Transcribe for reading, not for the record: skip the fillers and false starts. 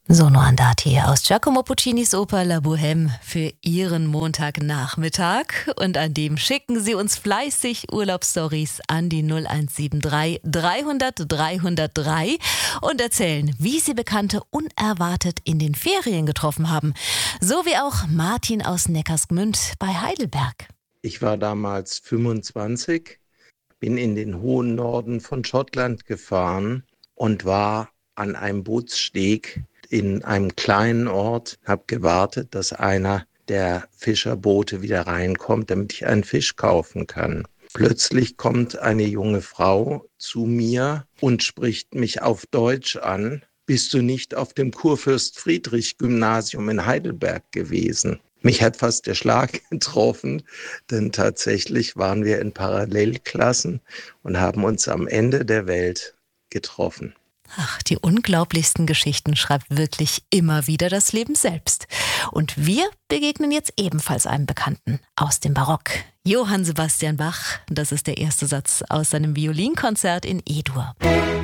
Sono Andati aus Giacomo Puccinis Oper La Bohème für Ihren Montagnachmittag. Und an dem schicken Sie uns fleißig Urlaubsstories an die 0173 300 303 und erzählen, wie Sie Bekannte unerwartet in den Ferien getroffen haben. So wie auch Martin aus Neckarsgmünd bei Heidelberg. Ich war damals 25, bin in den hohen Norden von Schottland gefahren und war an einem Bootssteg in einem kleinen Ort, habe gewartet, dass einer der Fischerboote wieder reinkommt, damit ich einen Fisch kaufen kann. Plötzlich kommt eine junge Frau zu mir und spricht mich auf Deutsch an. Bist du nicht auf dem Kurfürst-Friedrich-Gymnasium in Heidelberg gewesen? Mich hat fast der Schlag getroffen, denn tatsächlich waren wir in Parallelklassen und haben uns am Ende der Welt getroffen. Ach, die unglaublichsten Geschichten schreibt wirklich immer wieder das Leben selbst. Und wir begegnen jetzt ebenfalls einem Bekannten aus dem Barock. Johann Sebastian Bach, das ist der erste Satz aus seinem Violinkonzert in E-Dur.